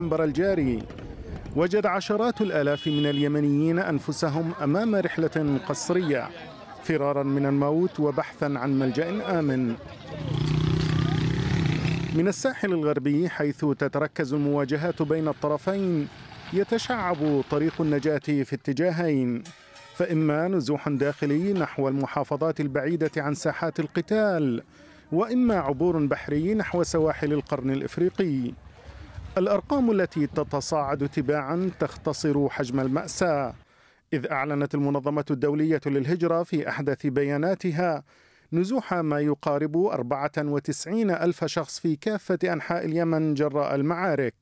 ديسمبر الجاري. وجد عشرات الآلاف من اليمنيين أنفسهم أمام رحلة قسرية فرارا من الموت وبحثا عن ملجأ آمن. من الساحل الغربي حيث تتركز المواجهات بين الطرفين يتشعب طريق النجاة في اتجاهين، فإما نزوح داخلي نحو المحافظات البعيدة عن ساحات القتال، وإما عبور بحري نحو سواحل القرن الإفريقي. الأرقام التي تتصاعد تباعا تختصر حجم المأساة، إذ أعلنت المنظمة الدولية للهجرة في أحدث بياناتها نزوح ما يقارب 94 ألف شخص في كافة أنحاء اليمن جراء المعارك.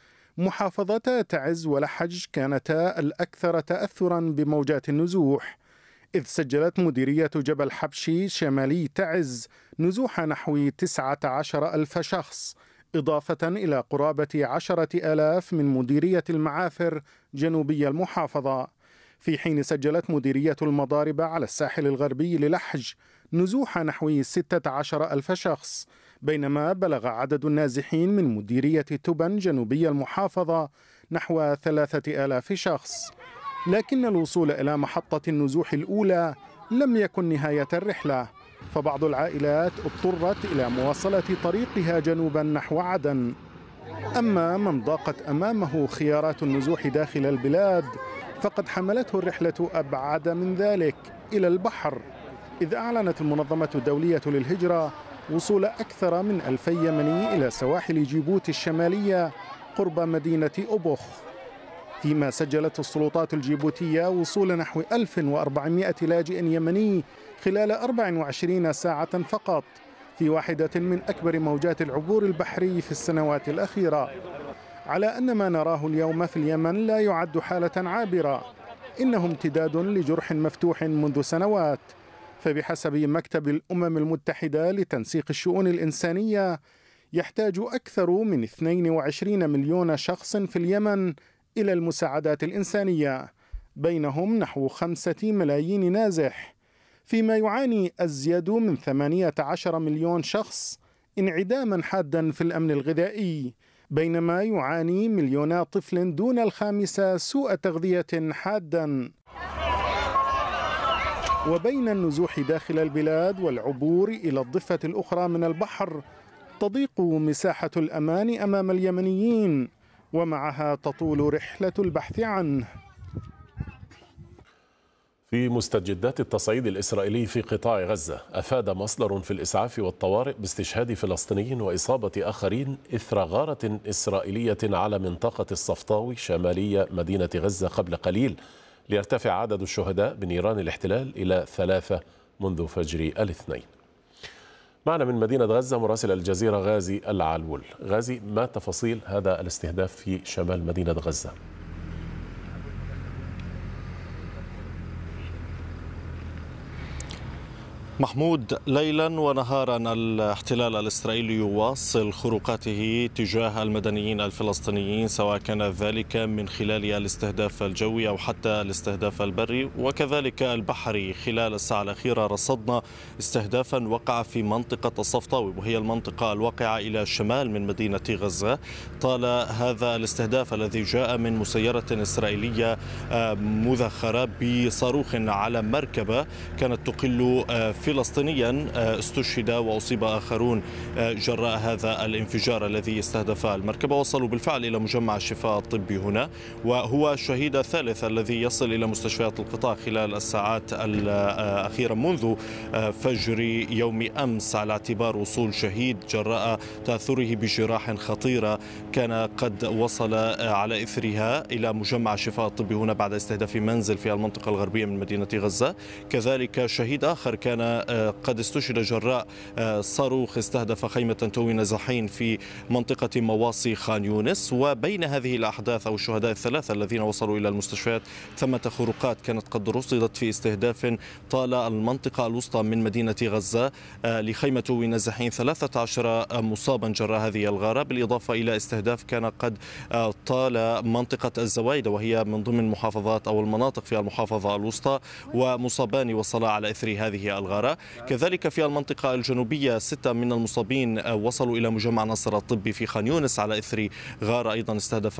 محافظتا تعز ولحج كانتا الأكثر تأثرا بموجات النزوح، إذ سجلت مديرية جبل حبشي شمالي تعز نزوح نحو 19 ألف شخص، إضافة إلى قرابة 10,000 من مديرية المعافر جنوبي المحافظة، في حين سجلت مديرية المضارب على الساحل الغربي للحج نزوح نحو 16 ألف شخص، بينما بلغ عدد النازحين من مديرية تبن جنوبي المحافظة نحو 3,000 شخص. لكن الوصول إلى محطة النزوح الأولى لم يكن نهاية الرحلة، فبعض العائلات اضطرت إلى مواصلة طريقها جنوبا نحو عدن. أما من ضاقت أمامه خيارات النزوح داخل البلاد فقد حملته الرحلة أبعد من ذلك إلى البحر، إذ أعلنت المنظمة الدولية للهجرة وصول أكثر من 2000 يمني إلى سواحل جيبوتي الشمالية قرب مدينة أبوخ، فيما سجلت السلطات الجيبوتية وصول نحو 1400 لاجئ يمني خلال 24 ساعة فقط، في واحدة من أكبر موجات العبور البحري في السنوات الأخيرة. على أن ما نراه اليوم في اليمن لا يعد حالة عابرة، إنه امتداد لجرح مفتوح منذ سنوات. فبحسب مكتب الأمم المتحدة لتنسيق الشؤون الإنسانية يحتاج أكثر من 22 مليون شخص في اليمن إلى المساعدات الإنسانية، بينهم نحو 5 ملايين نازح، فيما يعاني أزيد من 18 مليون شخص انعداما حادا في الأمن الغذائي، بينما يعاني مليون طفل دون الخامسة سوء تغذية حادا. وبين النزوح داخل البلاد والعبور إلى الضفة الأخرى من البحر تضيق مساحة الأمان أمام اليمنيين، ومعها تطول رحلة البحث عنه. في مستجدات التصعيد الإسرائيلي في قطاع غزة، أفاد مصدر في الإسعاف والطوارئ باستشهاد فلسطيني وإصابة آخرين إثر غارة إسرائيلية على منطقة الصفطاوي شمالية مدينة غزة قبل قليل، ليرتفع عدد الشهداء بنيران الاحتلال إلى 3 منذ فجر الاثنين. معنا من مدينة غزة مراسل الجزيرة غازي العلول. غازي، ما تفاصيل هذا الاستهداف في شمال مدينة غزة؟ محمود، ليلا ونهارا الاحتلال الإسرائيلي يواصل خروقاته تجاه المدنيين الفلسطينيين، سواء كان ذلك من خلال الاستهداف الجوي أو حتى الاستهداف البري وكذلك البحري. خلال الساعة الأخيرة رصدنا استهدافا وقع في منطقة الصفطاوي، وهي المنطقة الواقعة إلى الشمال من مدينة غزة. طال هذا الاستهداف الذي جاء من مسيرة إسرائيلية مذخرة بصاروخ على مركبة كانت تقل فلسطينيا استشهد وأصيب آخرون جراء هذا الانفجار الذي استهدف المركبة. وصلوا بالفعل إلى مجمع الشفاء الطبي هنا، وهو الشهيد الثالث الذي يصل إلى مستشفيات القطاع خلال الساعات الأخيرة منذ فجر يوم أمس، على اعتبار وصول شهيد جراء تأثره بجراح خطيرة كان قد وصل على إثرها إلى مجمع الشفاء الطبي هنا بعد استهداف منزل في المنطقة الغربية من مدينة غزة. كذلك شهيد آخر كان قد استشهد جراء صاروخ استهدف خيمة توي نزحين في منطقة مواصي خان يونس. وبين هذه الأحداث أو الشهداء الثلاثة الذين وصلوا إلى المستشفيات ثمة خروقات كانت قد رصدت في استهداف طال المنطقة الوسطى من مدينة غزة لخيمة توي نزحين 13 مصابا جراء هذه الغارة، بالإضافة إلى استهداف كان قد طال منطقة الزوايدة وهي من ضمن محافظات أو المناطق في المحافظة الوسطى، ومصابان وصلا على إثر هذه الغارة. كذلك في المنطقة الجنوبية 6 من المصابين وصلوا إلى مجمع نصر الطبي في خان يونس على إثر غارة أيضا استهدف